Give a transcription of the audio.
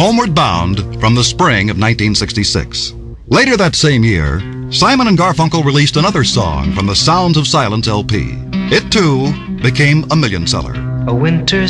Homeward Bound from the spring of 1966. Later that same year, Simon and Garfunkel released another song from the Sounds of Silence LP. It, too, became a million seller. A winter